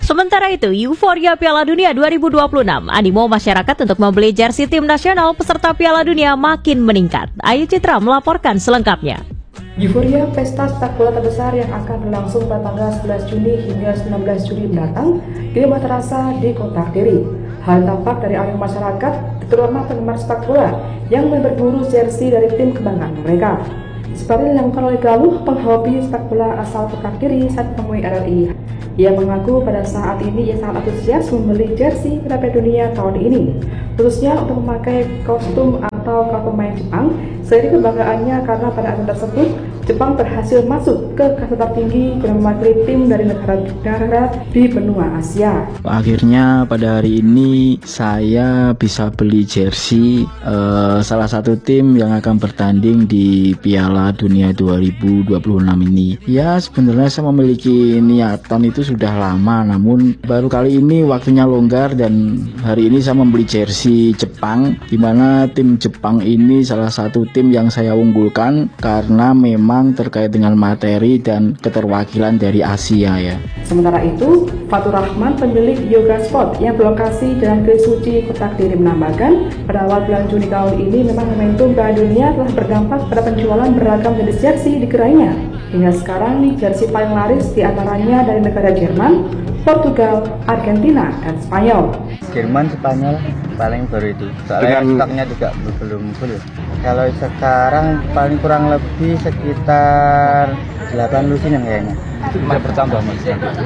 Sementara itu, euforia Piala Dunia 2026, animo masyarakat untuk membeli jersey tim nasional peserta Piala Dunia makin meningkat. Ayu Citra melaporkan selengkapnya. Euforia pesta sepak bola terbesar yang akan berlangsung pada tanggal 11 Juni hingga 19 Juli mendatang kini terasa di kota Kediri. Hal tampak dari alur masyarakat, terutama penggemar sepak bola yang berburu jersey dari tim kebanggaan mereka. Seperti dilakukan oleh Galuh, penghobi sepak bola asal kota Kediri saat menemui RRI. Ia mengaku pada saat ini ia sangat antusias membeli jersey Piala Dunia tahun ini, khususnya untuk memakai kostum atau kalau pemain Jepang, seiring kebanggaannya karena pada ajang tersebut Jepang berhasil masuk ke kasta tertinggi dan mewakili tim dari negara di benua Asia. Akhirnya pada hari ini saya bisa beli jersey salah satu tim yang akan bertanding di Piala Dunia 2026 ini. Ya, sebenarnya saya memiliki niatan itu sudah lama, namun baru kali ini waktunya longgar dan hari ini saya membeli jersey Jepang, di mana tim Jepang ini salah satu tim yang saya unggulkan karena memang terkait dengan materi dan keterwakilan dari Asia ya. Sementara itu, Fatur Rahman, pemilik Yoga Sport yang berlokasi dalam Kris Suci Kota Kediri menambahkan, pada awal bulan Juni tahun ini memang momentum Piala Dunia telah berdampak pada penjualan beragam jenis jersey di gerainya. Hingga sekarang nih jersey paling laris diantaranya dari negara Jerman, Portugal, Argentina, dan Spanyol. Jerman, Spanyol paling baru itu. Soalnya stoknya juga belum full. Kalau sekarang paling kurang lebih sekitar 8 lusin kayaknya. Itu bisa bertambah Mas?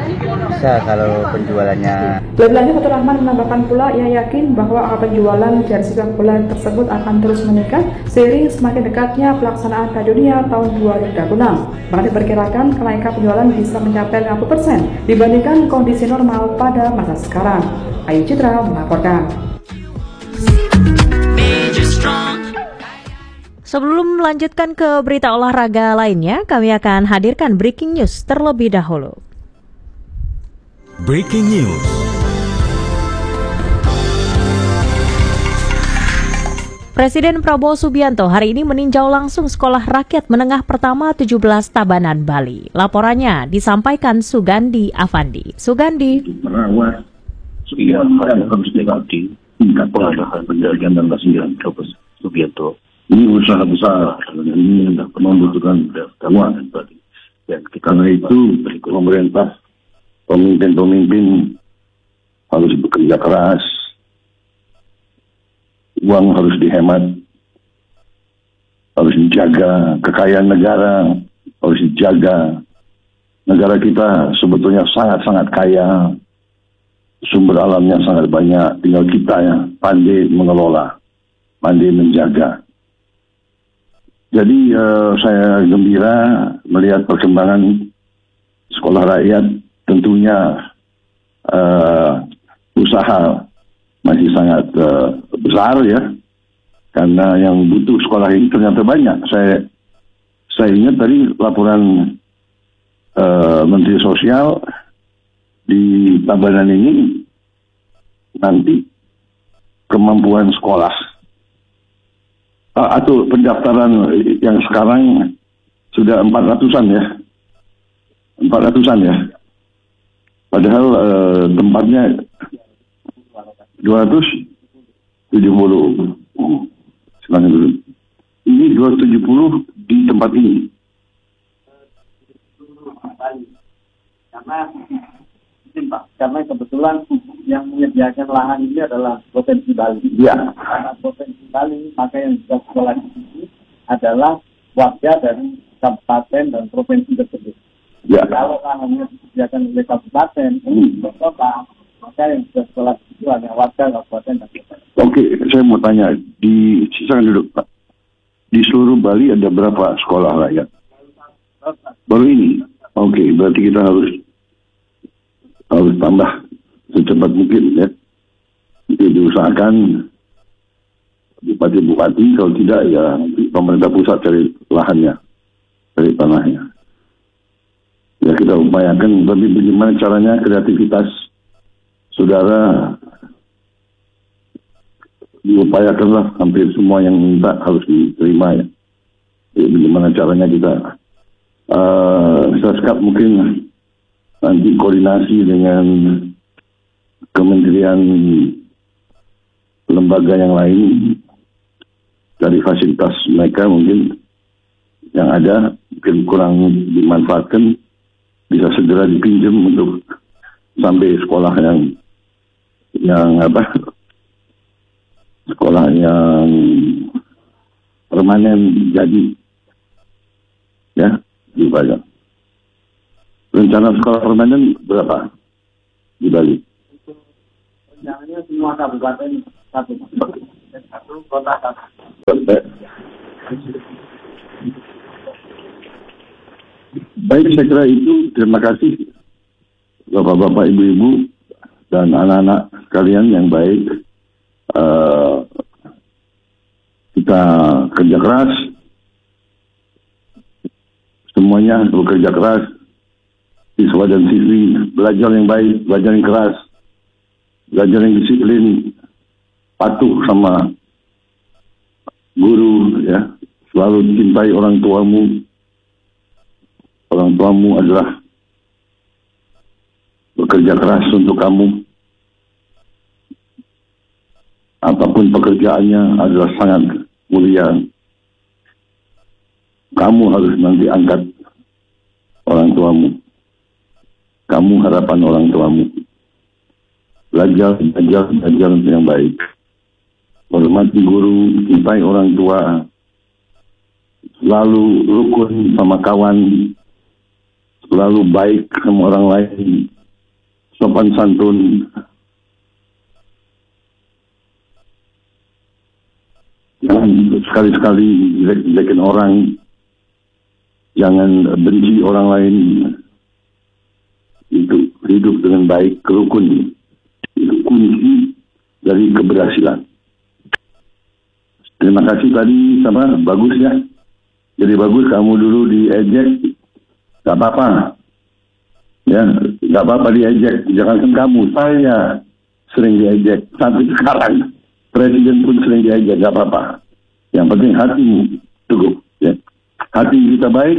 Bisa kalau penjualannya. Lebih lanjut, Fatur Rahman menambahkan pula ia yakin bahwa angka penjualan jersey sepak bola tersebut akan terus meningkat seiring semakin dekatnya pelaksanaan Piala Dunia tahun 2026. Bahkan diperkirakan kenaikan penjualan bisa mencapai 50% dibandingkan kondisi normal pada masa sekarang. Ayu Citra melaporkan. Sebelum melanjutkan ke berita olahraga lainnya, kami akan hadirkan breaking news terlebih dahulu. Breaking news. Presiden Prabowo Subianto hari ini meninjau langsung Sekolah Rakyat Menengah Pertama 17 Tabanan, Bali. Laporannya disampaikan Sugandi Afandi. Sugandi. Merawat yang harus dilatih tingkat pengarahan penjagaan dan kasihan Subianto. Ini usaha besar dan ini membutuhkan keuangan berarti. Dan karena itu pemerintah, pemimpin harus bekerja keras, uang harus dihemat, harus dijaga kekayaan negara, harus dijaga. Negara kita sebetulnya sangat-sangat kaya, sumber alamnya sangat banyak, tinggal kita yang pandai mengelola, pandai menjaga. Jadi saya gembira melihat perkembangan sekolah rakyat. Tentunya usaha masih sangat besar ya, karena yang butuh sekolah ini ternyata banyak. Saya ingat tadi laporan Menteri Sosial di Tabanan ini nanti kemampuan sekolah atau pendaftaran yang sekarang sudah 400-an ya. 400-an ya. Padahal tempatnya 270. Sekarang dulu. Ini 270 di tempat ini. Karena kebetulan yang menyediakan lahan ini adalah Provinsi Bali. Ya. Karena Provinsi Bali, maka yang juga sekolah ini adalah warga dari kabupaten dan provinsi tersebut. Ya. Kalau lahannya disediakan oleh kabupaten, kota, maka yang juga sekolah itu hanya warga kabupaten dan kota. Oke, saya mau tanya, di sisakan dulu Pak. Di seluruh Bali ada berapa sekolah rakyat? Baru ini. Oke, berarti kita harus tambah secepat mungkin ya. Itu diusahakan bupati-bupati, kalau tidak ya pemerintah pusat cari lahannya, cari tanahnya. Ya kita upayakan, tapi bagaimana caranya kreativitas saudara diupayakanlah, hampir semua yang minta harus diterima ya. Jadi bagaimana caranya kita Seskap mungkin nanti koordinasi dengan kementerian lembaga yang lain dari fasilitas mereka mungkin yang ada mungkin kurang dimanfaatkan, bisa segera dipinjam untuk sampai sekolah sekolah yang permanen jadi ya di Bali. Rencana sekolah permanen berapa di Bali? Rencananya semua kabupaten satu kota satu. Baik, saya kira itu. Terima kasih Bapak-bapak, Ibu-ibu, dan anak-anak sekalian yang baik. Kita kerja keras, semuanya bekerja keras, siswa dan siswi belajar yang baik, belajar yang keras, belajar yang disiplin, patuh sama guru, ya, selalu cintai orang tuamu. Orang tuamu adalah bekerja keras untuk kamu. Apapun pekerjaannya adalah sangat mulia. Kamu harus nanti angkat orang tuamu. Kamu harapan orang tuamu. Belajar yang baik. Hormati guru, cintai orang tua. Selalu rukun sama kawan. Selalu baik sama orang lain. Sopan santun. Jangan sekali-sekali jelek-jelekin orang. Jangan benci orang lain. Itu hidup dengan baik, rukun. Itu kunci dari keberhasilan. Terima kasih tadi, bagus ya. Jadi bagus kamu dulu diejek, gak apa-apa. Ya, gak apa-apa diejek. Jangankan kamu, saya sering diejek. Sampai sekarang. Presiden pun sering diajak, gak apa-apa. Yang penting hatimu teguh. Ya. Hati kita baik.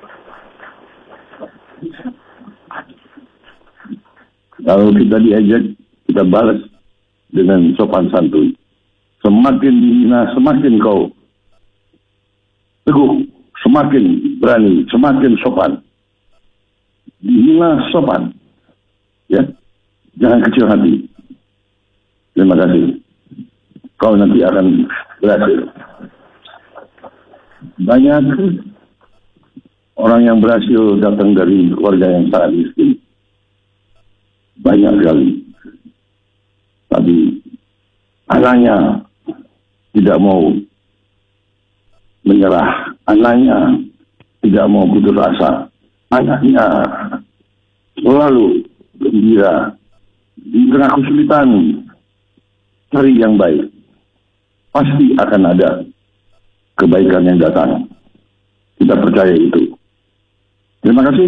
Kalau kita diajak, kita balas dengan sopan santun. Semakin dihina, semakin kau teguh, semakin berani, semakin sopan. Dihina sopan. Ya, jangan kecil hati. Terima kasih. Kau nanti akan berhasil. Banyak orang yang berhasil datang dari keluarga yang sangat miskin. Banyak sekali. Tapi anaknya tidak mau menyerah. Anaknya tidak mau putus asa. Anaknya selalu gembira. Di tengah kesulitan, cari yang baik. Pasti akan ada kebaikan yang datang. Kita percaya itu. Terima kasih.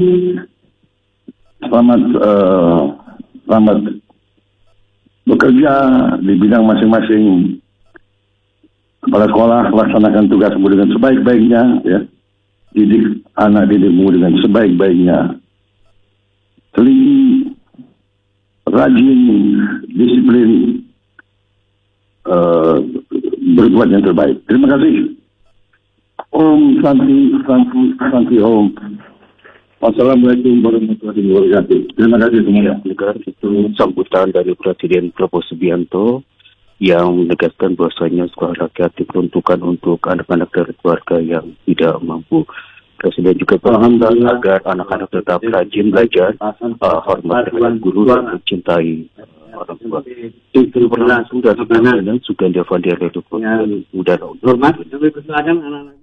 Selamat bekerja di bidang masing-masing. Kepala sekolah laksanakan tugasmu dengan sebaik-baiknya. Ya. Didik anak didikmu dengan sebaik-baiknya. Teliti, rajin, disiplin, berbuat yang terbaik. Terima kasih. Om Santi Om. Wassalamualaikum warahmatullahi wabarakatuh. Terima kasih semuanya. Itu sambutan dari Presiden Prabowo Subianto yang menegaskan bahwasanya sekolah rakyat diperuntukkan untuk anak-anak dari keluarga yang tidak mampu. Presiden juga berharap agar anak-anak tetap rajin belajar, hormat dengan guru dan mencintai orang tua. Itu berlangsung dari Suganda Vandia Reduko. Mudah hormat.